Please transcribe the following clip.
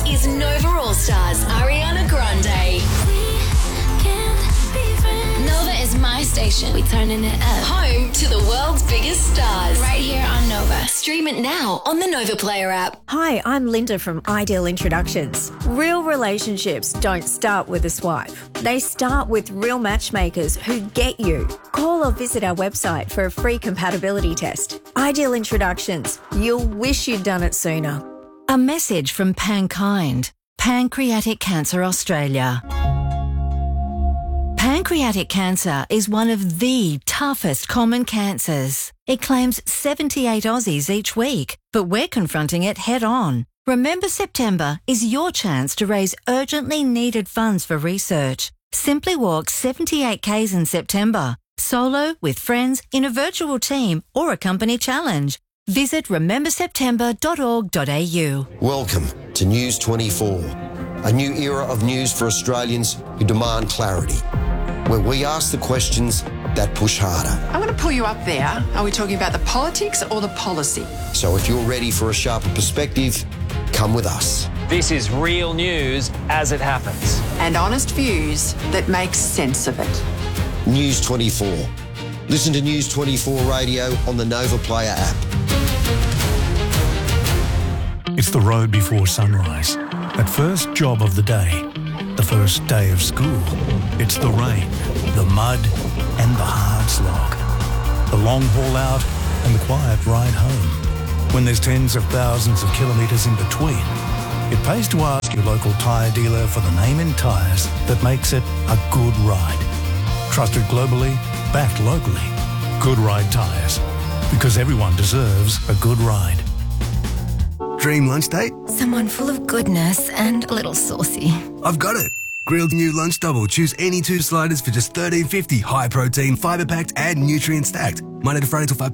is Nova All Stars Ariana Grande. Nova is my station. We turning it up. Home to the world's biggest stars. Right here on Nova. Stream it now on the Nova Player app. Hi, I'm Linda from Ideal Introductions. Real relationships don't start with a swipe. They start with real matchmakers who get you. Call or visit our website for a free compatibility test. Ideal Introductions. You'll wish you'd done it sooner. A message from Pankind, Pancreatic Cancer Australia. Pancreatic cancer is one of the toughest common cancers. It claims 78 Aussies each week, but we're confronting it head on. Remember September is your chance to raise urgently needed funds for research. Simply walk 78 Ks in September, solo, with friends, in a virtual team or a company challenge. Visit rememberseptember.org.au. Welcome to News 24, a new era of news for Australians who demand clarity, where we ask the questions that push harder. I'm going to pull you up there. Are we talking about the politics or the policy? So if you're ready for a sharper perspective, come with us. This is real news as it happens. And honest views that make sense of it. News 24. Listen to News 24 Radio on the Nova Player app. It's the road before sunrise. That first job of the day. The first day of school. It's the rain, the mud, and the hard slog. The long haul out and the quiet ride home. When there's tens of thousands of kilometres in between, it pays to ask your local tyre dealer for the name in tyres that makes it a good ride. Trusted globally, backed locally. Good Ride Tyres. Because everyone deserves a good ride. Dream lunch date? Someone full of goodness and a little saucy. I've got it. Grilled new lunch double. Choose any 2 sliders for just $13.50. High protein, fibre packed and nutrient stacked. Monday to Friday till 5 p.m.